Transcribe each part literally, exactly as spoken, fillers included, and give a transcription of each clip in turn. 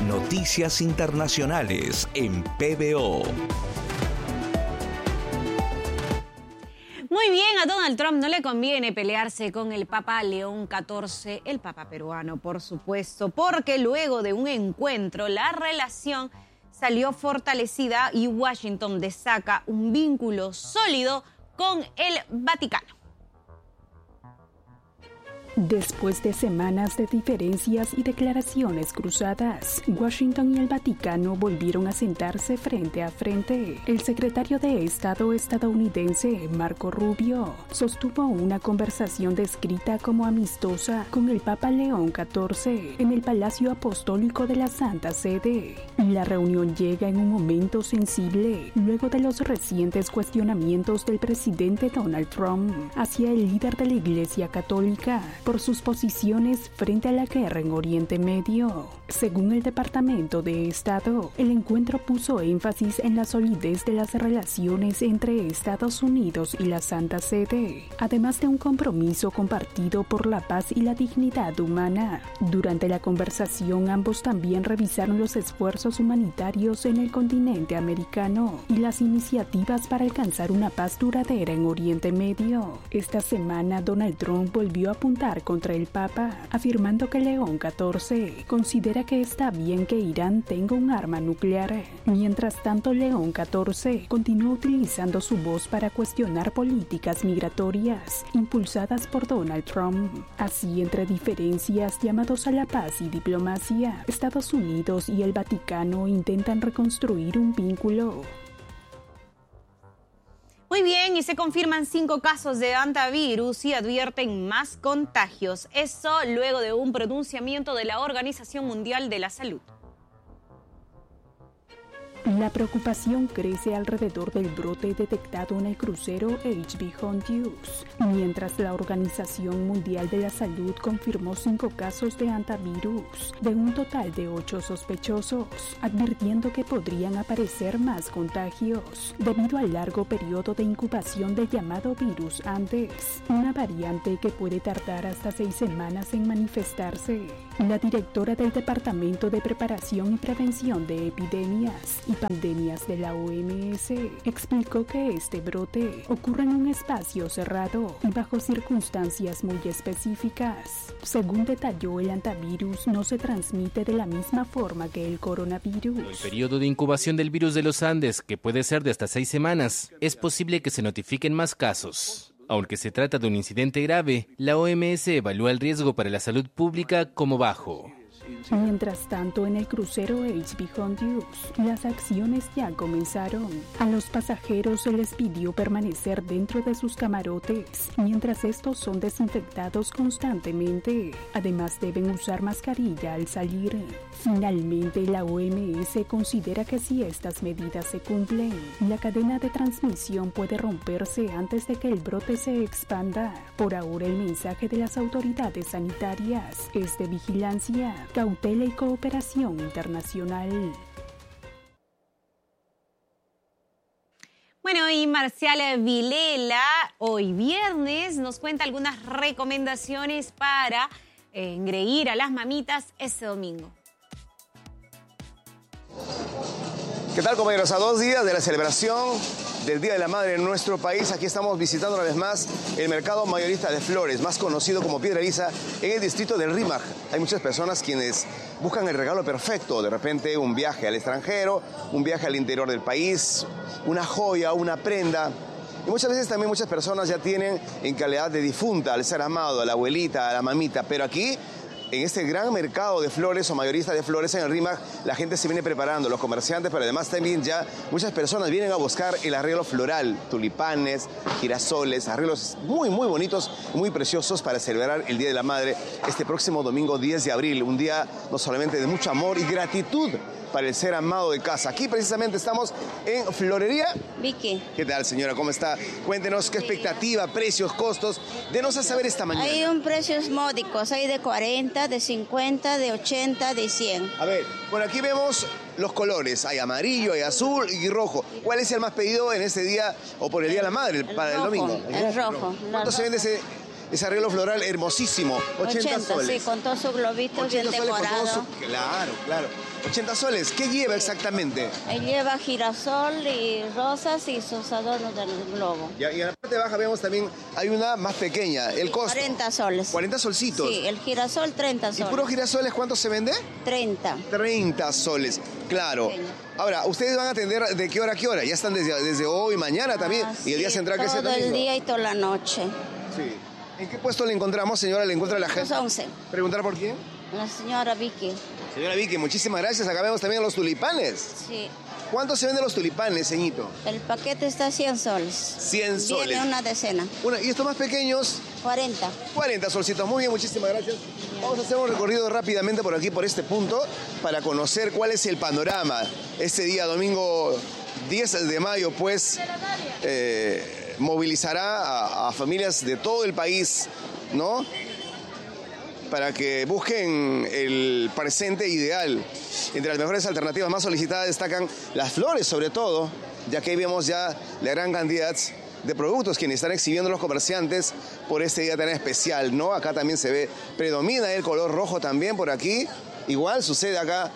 Noticias internacionales en P B O. Muy bien, a Donald Trump no le conviene pelearse con el Papa León catorce, el Papa peruano, por supuesto, porque luego de un encuentro la relación salió fortalecida y Washington destaca un vínculo sólido con el Vaticano. Después de semanas de diferencias y declaraciones cruzadas, Washington y el Vaticano volvieron a sentarse frente a frente. El secretario de Estado estadounidense, Marco Rubio, sostuvo una conversación descrita como amistosa con el Papa León catorce en el Palacio Apostólico de la Santa Sede. La reunión llega en un momento sensible, luego de los recientes cuestionamientos del presidente Donald Trump hacia el líder de la Iglesia Católica por sus posiciones frente a la guerra en Oriente Medio. Según el Departamento de Estado, el encuentro puso énfasis en la solidez de las relaciones entre Estados Unidos y la Santa Sede, además de un compromiso compartido por la paz y la dignidad humana. Durante la conversación, ambos también revisaron los esfuerzos humanitarios en el continente americano y las iniciativas para alcanzar una paz duradera en Oriente Medio. Esta semana, Donald Trump volvió a apuntar contra el Papa, afirmando que León catorce considera que está bien que Irán tenga un arma nuclear. Mientras tanto, León catorce continúa utilizando su voz para cuestionar políticas migratorias impulsadas por Donald Trump. Así, entre diferencias, llamados a la paz y diplomacia, Estados Unidos y el Vaticano intentan reconstruir un vínculo. Muy bien, y se confirman cinco casos de hantavirus y advierten más contagios. Eso luego de un pronunciamiento de la Organización Mundial de la Salud. La preocupación crece alrededor del brote detectado en el crucero H B Hontius, mientras la Organización Mundial de la Salud confirmó cinco casos de hantavirus, de un total de ocho sospechosos, advirtiendo que podrían aparecer más contagios debido al largo periodo de incubación del llamado virus Andes, una variante que puede tardar hasta seis semanas en manifestarse. La directora del Departamento de Preparación y Prevención de Epidemias y Pandemias de la O M S explicó que este brote ocurre en un espacio cerrado y bajo circunstancias muy específicas. Según detalló, el hantavirus no se transmite de la misma forma que el coronavirus. El periodo de incubación del virus de los Andes, que puede ser de hasta seis semanas, es posible que se notifiquen más casos. Aunque se trata de un incidente grave, la O M S evalúa el riesgo para la salud pública como bajo. Mientras tanto, en el crucero H B Hontius, las acciones ya comenzaron. A los pasajeros se les pidió permanecer dentro de sus camarotes, mientras estos son desinfectados constantemente. Además, deben usar mascarilla al salir. Finalmente, la O M S considera que si estas medidas se cumplen, la cadena de transmisión puede romperse antes de que el brote se expanda. Por ahora, el mensaje de las autoridades sanitarias es de vigilancia, cautela y cooperación internacional. Bueno, y Marcial Vilela, hoy viernes, nos cuenta algunas recomendaciones para eh, engreír a las mamitas este domingo. ¿Qué tal, compañeros? A dos días de la celebración del Día de la Madre en nuestro país, aquí estamos visitando una vez más el mercado mayorista de flores, más conocido como Piedra Eriza, en el distrito del Rímac. Hay muchas personas quienes buscan el regalo perfecto, de repente un viaje al extranjero, un viaje al interior del país, una joya, una prenda. Y muchas veces también muchas personas ya tienen en calidad de difunta al ser amado, a la abuelita, a la mamita, pero aquí, en este gran mercado de flores o mayorista de flores en el Rímac, la gente se viene preparando, los comerciantes, pero además también ya muchas personas vienen a buscar el arreglo floral, tulipanes, girasoles, arreglos muy, muy bonitos, muy preciosos para celebrar el Día de la Madre este próximo domingo diez de abril, un día no solamente de mucho amor y gratitud para el ser amado de casa. Aquí precisamente estamos en Florería Vicky. ¿Qué tal, señora? ¿Cómo está? Cuéntenos qué expectativa, precios, costos. Denos a saber esta mañana. Hay un precios módicos, hay de cuarenta, de cincuenta, de ochenta, de cien. A ver, por aquí vemos los colores. Hay amarillo, hay azul y rojo. ¿Cuál es el más pedido en este día o por el Día de la Madre, El para rojo, el domingo? El, el rojo. ¿Cuánto se vende ese, ese arreglo floral hermosísimo. ochenta, ochenta soles. sí, con todos sus globitos bien ochenta soles con todo decorados. su- Claro, claro. ochenta soles. ¿Qué lleva exactamente? Él lleva girasol y rosas y sus adornos del globo. Ya, y en la parte baja vemos también, hay una más pequeña. El costo. cuarenta soles. cuarenta solcitos. Sí, el girasol treinta ¿Y soles. puros girasoles cuánto se vende? treinta. treinta soles, claro. Pequeño. Ahora, ¿ustedes van a atender de qué hora a qué hora? Ya están desde, desde hoy, mañana también. Ah, y el día sí, central que es el todo el domingo. día y toda la noche. Sí. ¿En qué puesto le encontramos, señora? ¿Le encuentra la Los gente? once. ¿Preguntar por quién? La señora Vicky. Señora Vicky, muchísimas gracias. Acá vemos también los tulipanes. Sí. ¿Cuánto se venden los tulipanes, ceñito? El paquete está cien soles. cien soles. Viene una decena. Una- ¿Y estos más pequeños? cuarenta. cuarenta solcitos. Muy bien, muchísimas gracias. Vamos a hacer un recorrido rápidamente por aquí, por este punto, para conocer cuál es el panorama. Este día, domingo diez de mayo, pues, eh, movilizará a, a familias de todo el país, ¿no? Para que busquen el presente ideal. Entre las mejores alternativas más solicitadas destacan las flores, sobre todo, ya que ahí vemos ya la gran cantidad de productos quienes están exhibiendo los comerciantes por este día tan especial, ¿no? Acá también se ve, predomina el color rojo también por aquí. Igual sucede acá,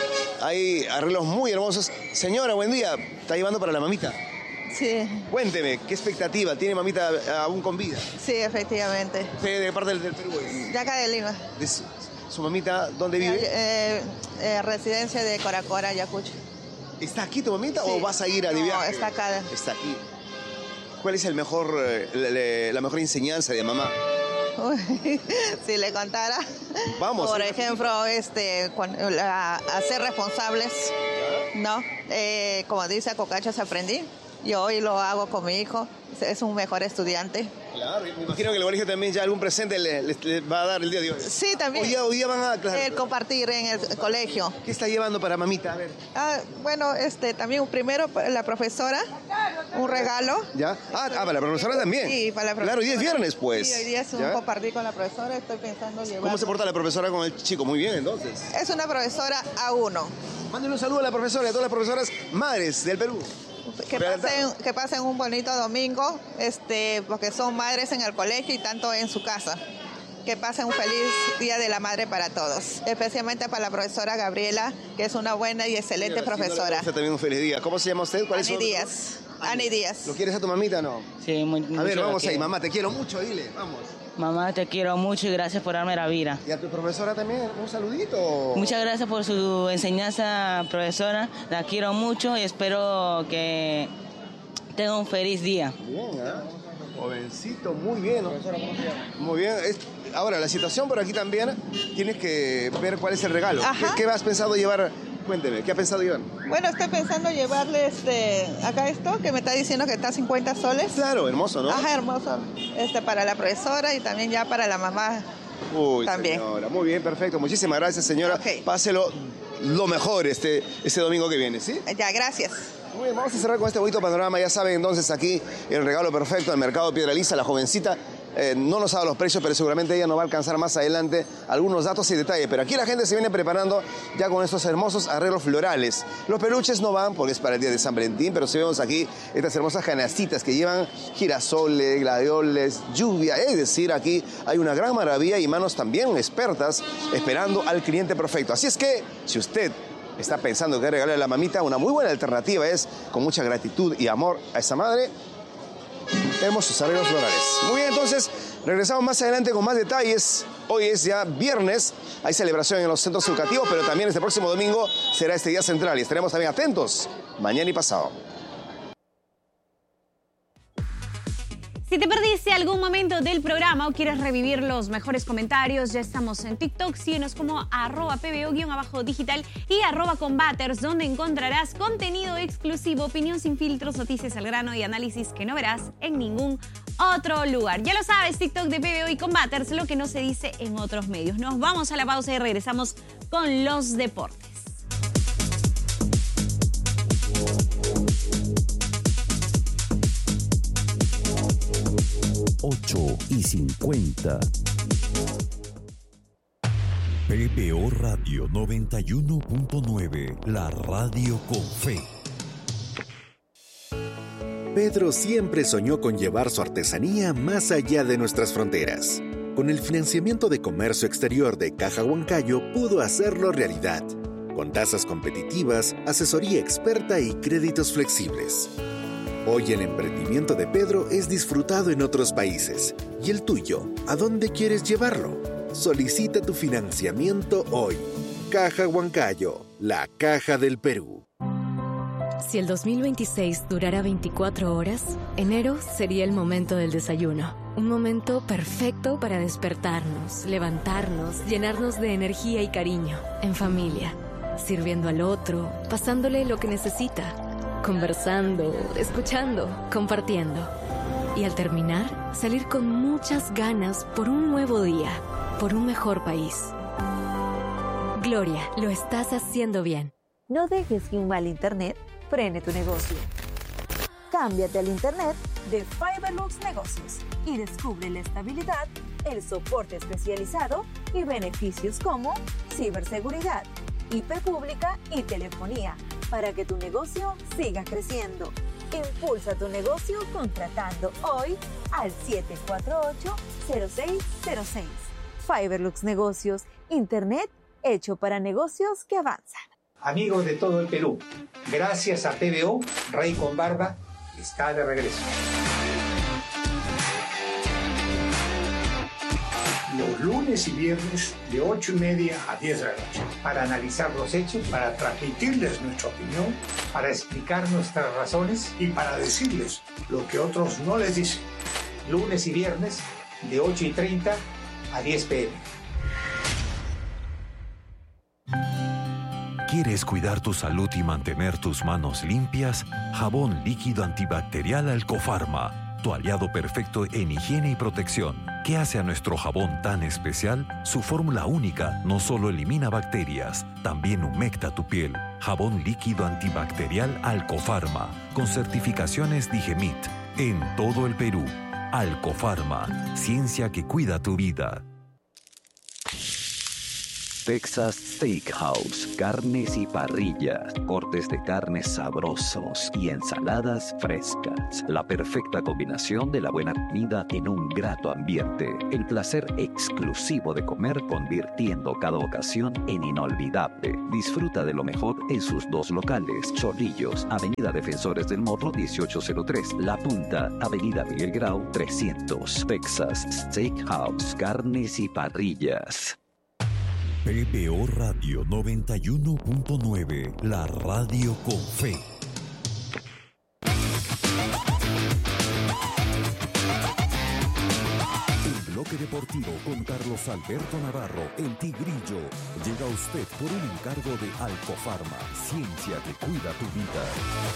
hay arreglos muy hermosos. Señora, buen día, ¿está llevando para la mamita? Sí, Cuénteme, ¿qué expectativa tiene mamita aún con vida? sí, efectivamente. ¿Usted de parte del, del Perú es? De acá de Lima. ¿De su, su mamita dónde vive? Eh, eh, residencia de Coracora, Ayacucho. ¿Está aquí tu mamita Sí. o vas a ir a de No, viaje? está acá. Está aquí. ¿Cuál es el mejor, eh, la, la- la mejor enseñanza de mamá? Uy, si le contara. Vamos. Por ejemplo, este, cuan- la- a ser responsables, ¿no? Eh, como dice Cocachas, aprendí. Yo hoy lo hago con mi hijo. Es un mejor estudiante. Claro, me imagino que el colegio también ya algún presente le, le- le va a dar el día de hoy. Sí, también. Hoy día, hoy día van a... Claro. El compartir en el colegio. ¿Qué está llevando para mamita? A ver. Ah, bueno, este, también primero la profesora, un regalo. ¿Ya? Ah, ah, para la profesora también. Sí, para la profesora. Claro, hoy día es viernes, pues. Sí, hoy día es un ¿Ya? compartir con la profesora, estoy pensando llevar. ¿Cómo se porta la profesora con el chico? Muy bien, entonces. Es una profesora A uno. Mándenle un saludo a la profesora y a todas las profesoras madres del Perú. Que Redactado. pasen, que pasen un bonito domingo, este, porque son madres en el colegio y tanto en su casa. Que pasen un feliz Día de la Madre para todos, especialmente para la profesora Gabriela, que es una buena y excelente Señora, profesora. Usted también un feliz día. ¿Cómo se llama usted? ¿Cuál es su Ani nombre? Díaz. Ani Díaz. ¿Lo quieres a tu mamita o no? Sí, muy, A ver, mucho vamos la ahí. quiero. Mamá, te quiero mucho, dile. Vamos. Mamá, te quiero mucho y gracias por darme la vida. ¿Y a tu profesora también? ¿Un saludito? Muchas gracias por su enseñanza, profesora. La quiero mucho y espero que tenga un feliz día. Bien, ¿ah? Jovencito, muy bien. ¿no? Muy bien. Es- Ahora, la situación por aquí también, tienes que ver cuál es el regalo. Ajá. ¿Qué, qué has pensado llevar? Cuénteme, ¿qué has pensado llevar? Bueno, estoy pensando llevarle este, acá esto, que me está diciendo que está a cincuenta soles. Claro, hermoso, ¿no? Ajá, hermoso. Este, para la profesora y también ya para la mamá. Uy, También. señora. Muy bien, perfecto. Muchísimas gracias, señora. Ok. Páselo lo mejor este, este domingo que viene, ¿sí? Ya, gracias. Muy bien, vamos a cerrar con este bonito panorama. Ya saben, entonces, aquí el regalo perfecto del mercado Piedra Lisa. La jovencita eh, no nos ha dado los precios, pero seguramente ella nos va a alcanzar más adelante algunos datos y detalles. Pero aquí la gente se viene preparando ya con estos hermosos arreglos florales. Los peluches no van porque es para el día de San Valentín, pero si vemos aquí estas hermosas canastitas que llevan girasoles, gladioles, lluvia. Es decir, aquí hay una gran maravilla y manos también expertas esperando al cliente perfecto. Así es que, si usted está pensando que regalarle a la mamita, una muy buena alternativa es, con mucha gratitud y amor a esa madre, hermosos arreglos florales. Muy bien, entonces, regresamos más adelante con más detalles. Hoy es ya viernes, hay celebración en los centros educativos, pero también este próximo domingo será este día central y estaremos también atentos mañana y pasado. Si te perdiste algún momento del programa o quieres revivir los mejores comentarios, ya estamos en TikTok. Síguenos como arroba pbo-digital y arroba combaters, donde encontrarás contenido exclusivo, opinión sin filtros, noticias al grano y análisis que no verás en ningún otro lugar. Ya lo sabes, TikTok de P B O y Combaters, lo que no se dice en otros medios. Nos vamos a la pausa y regresamos con los deportes. ocho y cincuenta. P B O Radio noventa y uno punto nueve, la radio con fe. Pedro siempre soñó con llevar su artesanía más allá de nuestras fronteras. Con el financiamiento de comercio exterior de Caja Huancayo pudo hacerlo realidad, con tasas competitivas, asesoría experta y créditos flexibles. Hoy el emprendimiento de Pedro es disfrutado en otros países. ¿Y el tuyo? ¿A dónde quieres llevarlo? Solicita tu financiamiento hoy. Caja Huancayo, la caja del Perú. Si el dos mil veintiséis durara veinticuatro horas, enero sería el momento del desayuno. Un momento perfecto para despertarnos, levantarnos, llenarnos de energía y cariño, en familia, sirviendo al otro, pasándole lo que necesita, conversando, escuchando, compartiendo. Y al terminar, salir con muchas ganas por un nuevo día, por un mejor país. Gloria, lo estás haciendo bien. No dejes que un mal internet frene tu negocio. Cámbiate al internet de Fiberlux Negocios y descubre la estabilidad, el soporte especializado y beneficios como ciberseguridad, I P pública y telefonía para que tu negocio siga creciendo. Impulsa tu negocio contratando hoy al siete cuatro ocho, cero seis cero seis. Fiberlux Negocios, internet hecho para negocios que avanzan. Amigos de todo el Perú, gracias a P B O, Rey con Barba está de regreso. Los lunes y viernes de ocho y media a diez de la noche, para analizar los hechos, para transmitirles nuestra opinión, para explicar nuestras razones y para decirles lo que otros no les dicen. Lunes y viernes de ocho y treinta a diez p m ¿Quieres cuidar tu salud y mantener tus manos limpias? Jabón líquido antibacterial Alcofarma, tu aliado perfecto en higiene y protección. ¿Qué hace a nuestro jabón tan especial? Su fórmula única no solo elimina bacterias, también humecta tu piel. Jabón líquido antibacterial Alcofarma, con certificaciones Digemit, en todo el Perú. Alcofarma, ciencia que cuida tu vida. Texas Steakhouse, carnes y parrillas, cortes de carnes sabrosos y ensaladas frescas. La perfecta combinación de la buena comida en un grato ambiente. El placer exclusivo de comer convirtiendo cada ocasión en inolvidable. Disfruta de lo mejor en sus dos locales. Chorrillos, Avenida Defensores del Morro dieciocho cero tres. La Punta, Avenida Miguel Grau trescientos. Texas Steakhouse, carnes y parrillas. P B O Radio noventa y uno punto nueve, la radio con fe. El bloque deportivo con Carlos Alberto Navarro, el Tigrillo, llega a usted por un encargo de Alcofarma, ciencia que cuida tu vida.